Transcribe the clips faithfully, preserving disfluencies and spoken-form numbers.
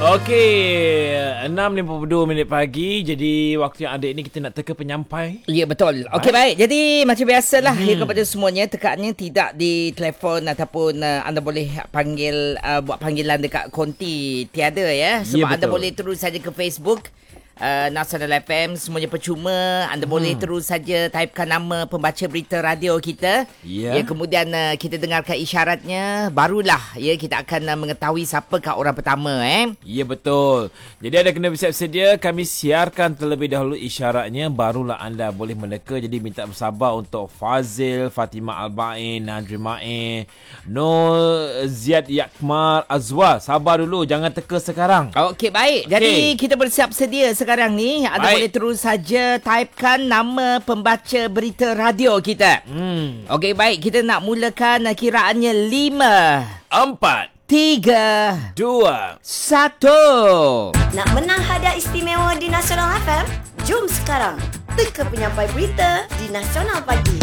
Okey, enam lima puluh dua minit pagi. Jadi waktu yang ada ini kita nak teka penyampai. Ya, betul. Okey, baik. Jadi macam biasalah hmm. ya, kepada semuanya, tekannya tidak di telefon ataupun uh, anda boleh panggil uh, buat panggilan dekat konti tiada ya. Sebab ya, anda boleh terus saja ke Facebook Uh, Nasional F M, semuanya percuma. Anda hmm. boleh terus saja typekan nama pembaca berita radio kita. Yeah. Ya, kemudian uh, kita dengarkan isyaratnya, barulah ya kita akan uh, mengetahui siapakah orang pertama eh. Ya, betul. Jadi anda kena bersiap sedia, kami siarkan terlebih dahulu isyaratnya, barulah anda boleh meneka. Jadi minta bersabar untuk Fazil, Fatimah Al-Bain, Nadri Ma'in, Nur Ziad Yakmar Azwar. Sabar dulu, jangan teka sekarang. Okey, baik. Okay. Jadi kita bersiap sedia sekarang ni. Anda Baik. boleh terus saja typekan nama pembaca berita radio kita. Hmm. Okey, baik. Kita nak mulakan kiraannya lima, Empat, tiga, dua, satu. Nak menang hadiah istimewa di Nasional F M? Jom sekarang teka penyampai berita di Nasional Pagi.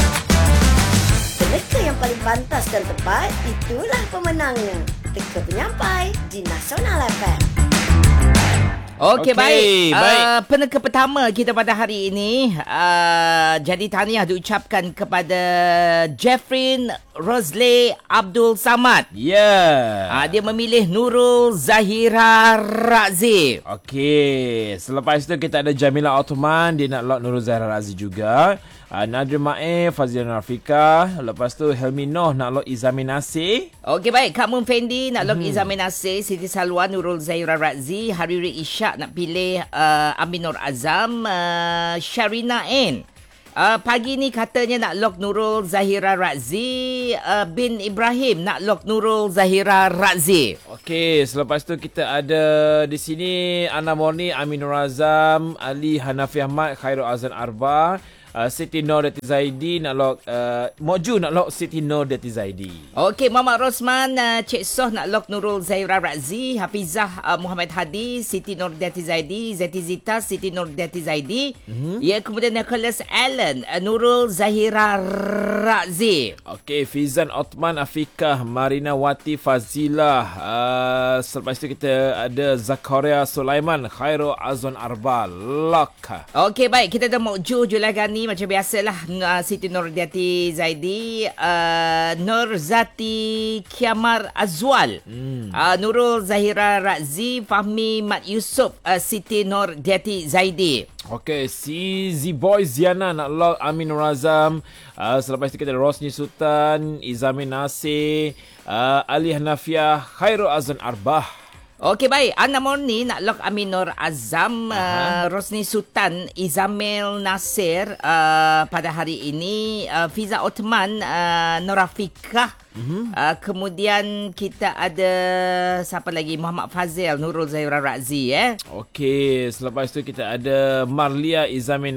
Peneka yang paling pantas dan tepat, itulah pemenangnya. Teka penyampai di Nasional F M. Okey, Okey, baik. baik. Uh, peneka pertama kita pada hari ini, uh, jadi tahniah diucapkan kepada Jeffrin Rosley Abdul Samad. Ya. Yeah. Uh, dia memilih Nurul Zahira Razi. Okey, selepas itu kita ada Jamila Ottoman, dia nak lock Nurul Zahra Razi juga. Uh, Nadri Ma'in, Fazila Nafika. Lepas tu Helmi Noh nak lock Izamin Nasir. Okey, baik. Kak Mun Fendi nak lock Hmm. Izamin Nasir. Siti Salwan, Nurul Zahira Razi. Hariri Ishak nak pilih uh, Amin Nur Azam. uh, Sharina N. Uh, pagi ni katanya nak lock Nurul Zahira Razi. uh, bin Ibrahim nak lock Nurul Zahira Razi. Okey, selepas tu kita ada di sini Ana Morni, Amin Nur Azam, Ali Hanafi Ahmad, Khairul Azan Arba. Uh, Siti Nur Dati Zaidi nak lock uh, Moju nak lock Siti Nur Dati Zaidi. Okey, Muhammad Rosman, uh, Cik Soh nak lock Nurul Zahira Razi. Hafizah uh, Muhammad Hadi, Siti Nur Dati Zaidi. Zeti Zita, Siti Nur Dati Zaidi. Mm-hmm. Ya, kemudian Nicholas Allen, uh, Nurul Zahira Razi. Okey, Fizan Othman Afikah, Marina Wati Fazilah. Uh, selepas itu kita ada Zakaria Sulaiman, Khairul Azwan Arba. Lock. Okey, baik. Kita dah Mokju Julagani macam biasalah. uh, Siti Nur Dati Zaidi. uh, Nur Zati Kiamar Azwal. Hmm. uh, Nurul Zahira Razi. Fahmi Mat Yusof, uh, Siti Nur Dati Zaidi. Okey, si Z-Boy Ziana nak lock Amin Nur Azam. Uh, selepas itu kita ada Rosni Sultan, Izamin Nasir, uh, Ali Hanafiah, Khairul Azan Arbah. Okey, baik. Ana Morni nak lock Amin Nur Azam, uh, Rosni Sultan, Izamil Nasir uh, pada hari ini, uh, Fiza Othman, uh, Norafikah. Mm-hmm. Uh, kemudian kita ada siapa lagi? Muhammad Fazil, Nurul Zahira Razi eh. Okey, selepas itu kita ada Marlia Izamin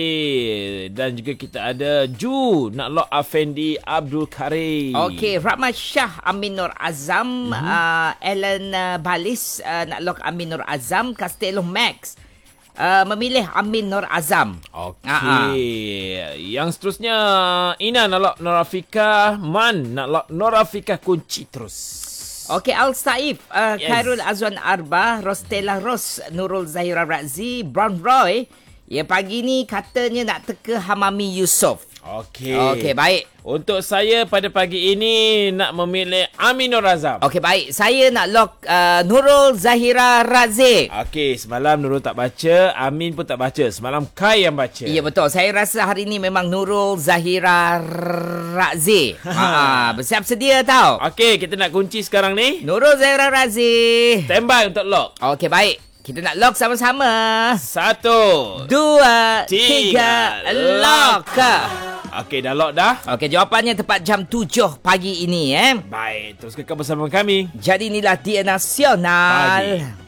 Nasir dan juga kita ada Ju nak lock Afendi Abdul Karim. Okey, Rahmat Shah, Amin Nur Azam, mm-hmm. uh, Ellen uh, Balis uh, nak lock Amin Nur Azam. Castello Max Uh, memilih Amin Nur Azam. Okey. Uh-huh. Yang seterusnya Ina nak lock Norafika, Man nak lock Norafika kunci terus. Okey, Al Saif, uh, Yes. Khairul Azwan Arba, Rostella Ros, Nurul Zahira Razi, Brown Roy. Ya, pagi ni katanya nak teka Hamami Yusof. Okey. Okey, baik. Untuk saya pada pagi ini nak memilih Amin Nur Azam. Okey, baik. Saya nak lock uh, Nurul Zahira Razi. Okey, semalam Nurul tak baca, Amin pun tak baca. Semalam Kai yang baca. Ya, betul. Saya rasa hari ni memang Nurul Zahira Razi. ha, bersiap sedia tau. Okey, kita nak kunci sekarang ni. Nurul Zahira Razi. Standby untuk lock. Okey, baik. Kita nak lock sama-sama. Satu. Dua. Tiga. Tiga. Lock. Okey, dah lock dah. Okey, jawapannya tepat jam tujuh pagi ini eh. Baik, terus kekal bersama kami. Jadi inilah dia Nasional Pagi.